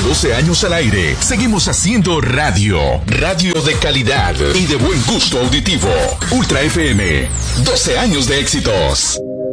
12 años al aire, seguimos haciendo radio. Radio de calidad y de buen gusto auditivo. Ultra FM, 12 años de éxitos.